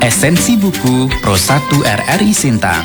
Esensi buku Pro 1 RRI Sintang.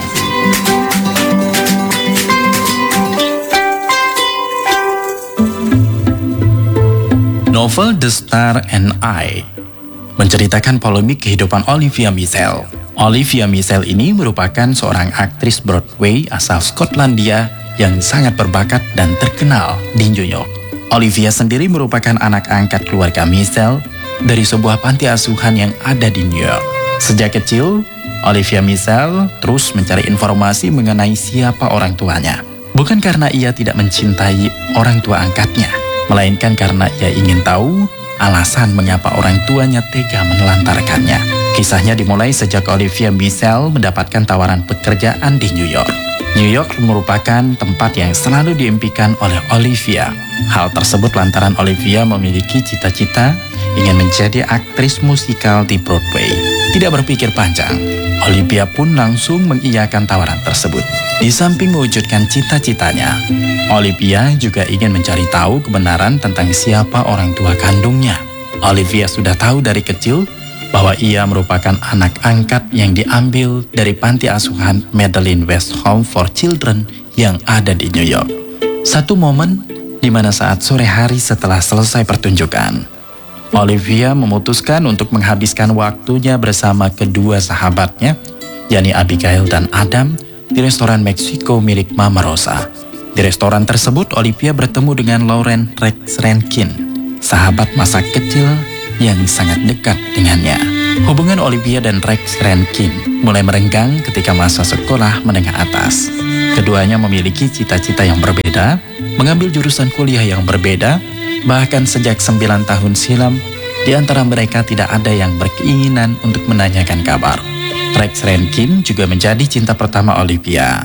Novel The Star and I menceritakan polemik kehidupan Olivia Measles. Olivia Measles ini merupakan seorang aktris Broadway asal Skotlandia yang sangat berbakat dan terkenal di New York. Olivia sendiri merupakan anak angkat keluarga Measles dari sebuah panti asuhan yang ada di New York. Sejak kecil, Olivia Measles terus mencari informasi mengenai siapa orang tuanya. Bukan karena ia tidak mencintai orang tua angkatnya, melainkan karena ia ingin tahu alasan mengapa orang tuanya tega menelantarkannya. Kisahnya dimulai sejak Olivia Measles mendapatkan tawaran pekerjaan di New York. New York merupakan tempat yang selalu diimpikan oleh Olivia. Hal tersebut lantaran Olivia memiliki cita-cita ingin menjadi aktris musikal di Broadway. Tidak berpikir panjang, Olivia pun langsung mengiyakan tawaran tersebut. Di samping mewujudkan cita-citanya, Olivia juga ingin mencari tahu kebenaran tentang siapa orang tua kandungnya. Olivia sudah tahu dari kecil bahwa ia merupakan anak angkat yang diambil dari panti asuhan Madeline West Home for Children yang ada di New York. Satu momen di mana saat sore hari setelah selesai pertunjukan, Olivia memutuskan untuk menghabiskan waktunya bersama kedua sahabatnya, yakni Abigail dan Adam, di restoran Meksiko milik Mama Rosa. Di restoran tersebut, Olivia bertemu dengan Lauren Rex Rankin, sahabat masa kecil yang sangat dekat dengannya. Hubungan Olivia dan Rex Rankin mulai merenggang ketika masa sekolah menengah atas. Keduanya memiliki cita-cita yang berbeda, mengambil jurusan kuliah yang berbeda, bahkan sejak 9 tahun silam, di antara mereka tidak ada yang berkeinginan untuk menanyakan kabar. Rex Rankin juga menjadi cinta pertama Olivia.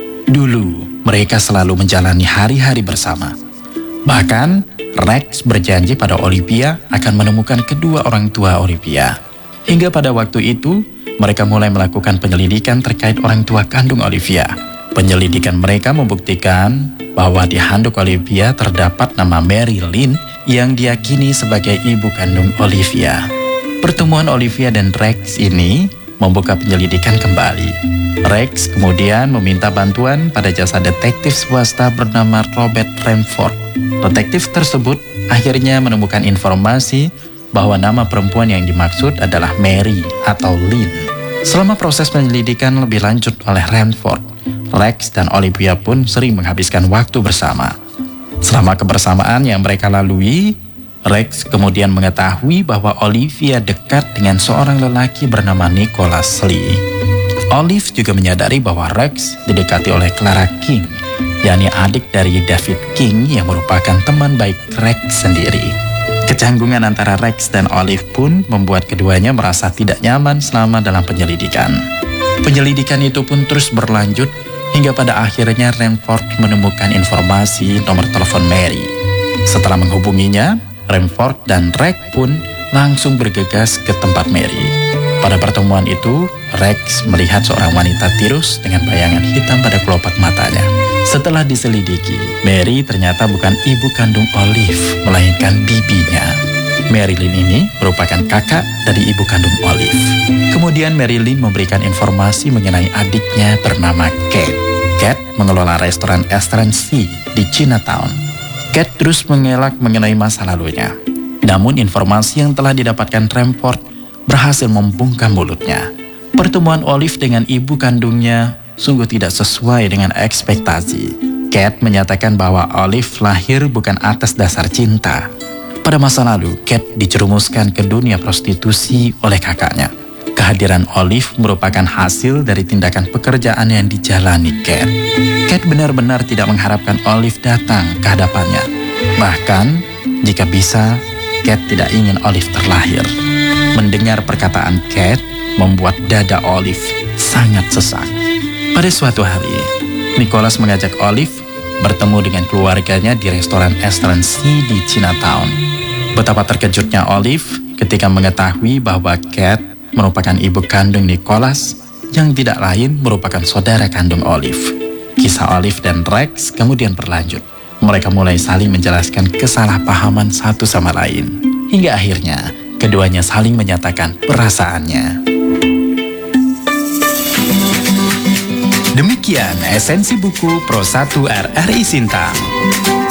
Dulu, mereka selalu menjalani hari-hari bersama. Bahkan, Rex berjanji pada Olivia akan menemukan kedua orang tua Olivia. Hingga pada waktu itu, mereka mulai melakukan penyelidikan terkait orang tua kandung Olivia. Penyelidikan mereka membuktikan bahwa di handuk Olivia terdapat nama Mary Lynn yang diyakini sebagai ibu kandung Olivia. Pertemuan Olivia dan Rex ini membuka penyelidikan kembali. Rex kemudian meminta bantuan pada jasa detektif swasta bernama Robert Renford. Detektif tersebut akhirnya menemukan informasi bahwa nama perempuan yang dimaksud adalah Mary atau Lynn. Selama proses penyelidikan lebih lanjut oleh Renford, Rex dan Olivia pun sering menghabiskan waktu bersama. Selama kebersamaan yang mereka lalui, Rex kemudian mengetahui bahwa Olivia dekat dengan seorang lelaki bernama Nicholas Lee. Olive juga menyadari bahwa Rex didekati oleh Clara King, yakni adik dari David King yang merupakan teman baik Rex sendiri. Kecanggungan antara Rex dan Olive pun membuat keduanya merasa tidak nyaman selama dalam penyelidikan. Penyelidikan itu pun terus berlanjut hingga pada akhirnya Renford menemukan informasi nomor telepon Mary. Setelah menghubunginya, Renford dan Rex pun langsung bergegas ke tempat Mary. Pada pertemuan itu, Rex melihat seorang wanita tirus dengan bayangan hitam pada kelopak matanya. Setelah diselidiki, Mary ternyata bukan ibu kandung Olive, melainkan bibinya. Marilyn ini merupakan kakak dari ibu kandung Olive. Kemudian Marilyn memberikan informasi mengenai adiknya bernama Kate. Kate mengelola restoran Excellency di Chinatown. Kate terus mengelak mengenai masa lalunya. Namun informasi yang telah didapatkan Renford berhasil membungkam mulutnya. Pertemuan Olive dengan ibu kandungnya sungguh tidak sesuai dengan ekspektasi. Kate menyatakan bahwa Olive lahir bukan atas dasar cinta. Pada masa lalu, Kate dijerumuskan ke dunia prostitusi oleh kakaknya. Kehadiran Olive merupakan hasil dari tindakan pekerjaan yang dijalani Kate. Kate benar-benar tidak mengharapkan Olive datang ke hadapannya. Bahkan, jika bisa, Kate tidak ingin Olive terlahir. Mendengar perkataan Kate membuat dada Olive sangat sesak. Pada suatu hari, Nicholas mengajak Olive bertemu dengan keluarganya di restoran Excellency di Chinatown. Betapa terkejutnya Olive ketika mengetahui bahwa Kate merupakan ibu kandung Nicholas yang tidak lain merupakan saudara kandung Olive. Kisah Olive dan Rex kemudian berlanjut. Mereka mulai saling menjelaskan kesalahpahaman satu sama lain. Hingga akhirnya keduanya saling menyatakan perasaannya. Demikian esensi buku Pro 1 RRI Sintang.